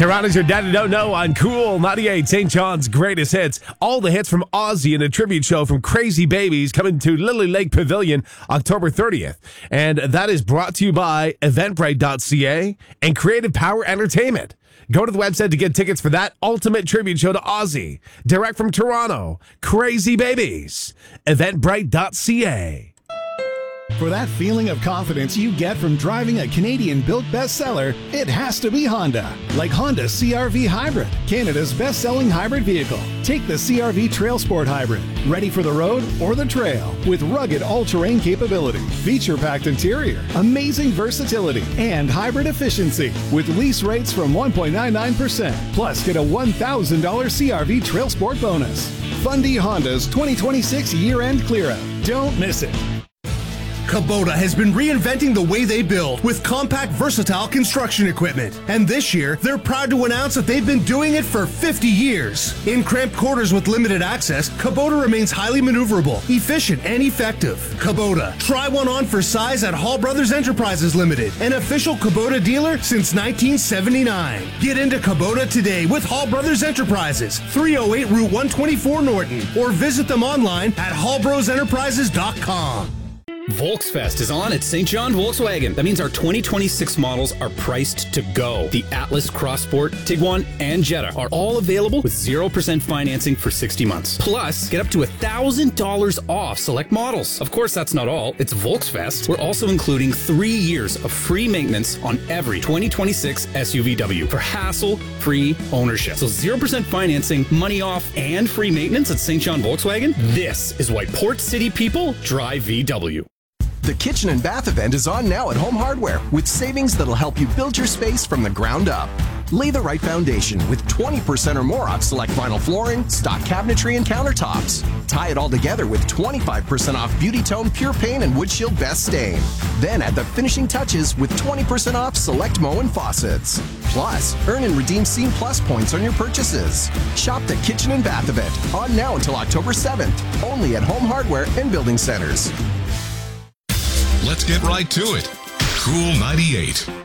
Toronto's Your Daddy Don't Know on Cool 98, St. John's greatest hits. All the hits from Ozzy in a tribute show from Crazy Babies coming to Lily Lake Pavilion October 30th. And that is brought to you by Eventbrite.ca and Creative Power Entertainment. Go to the website to get tickets for that ultimate tribute show to Ozzy. Direct from Toronto, Crazy Babies. Eventbrite.ca. For that feeling of confidence you get from driving a Canadian-built bestseller, it has to be Honda. Like Honda CR-V Hybrid, Canada's best-selling hybrid vehicle. Take the CR-V Trail Sport Hybrid, ready for the road or the trail, with rugged all-terrain capability, feature-packed interior, amazing versatility, and hybrid efficiency, with lease rates from 1.99%. Plus, get a $1,000 CR-V Trail Sport bonus. Fundy Honda's 2026 year-end clear-out. Don't miss it. Kubota has been reinventing the way they build with compact, versatile construction equipment. And this year, they're proud to announce that they've been doing it for 50 years. In cramped quarters with limited access, Kubota remains highly maneuverable, efficient, and effective. Kubota. Try one on for size at Hall Brothers Enterprises Limited, an official Kubota dealer since 1979. Get into Kubota today with Hall Brothers Enterprises, 308 Route 124 Norton, or visit them online at hallbrosenterprises.com. Volksfest is on at St. John Volkswagen. That means our 2026 models are priced to go. The Atlas, Crossport, Tiguan, and Jetta are all available with 0% financing for 60 months. Plus, get up to $1,000 off select models. Of course, that's not all. It's Volksfest. We're also including 3 years of free maintenance on every 2026 SUVW for hassle-free ownership. So 0% financing, money off, and free maintenance at St. John Volkswagen. This is why Port City people drive VW. The Kitchen and Bath event is on now at Home Hardware with savings that'll help you build your space from the ground up. Lay the right foundation with 20% or more off select vinyl flooring, stock cabinetry, and countertops. Tie it all together with 25% off Beauty Tone Pure Paint and Wood Shield Best Stain. Then add the finishing touches with 20% off select Moen faucets. Plus, earn and redeem Scene Plus points on your purchases. Shop the Kitchen and Bath event on now until October 7th, only at Home Hardware and Building Centers. Let's get right to it. Cool 98.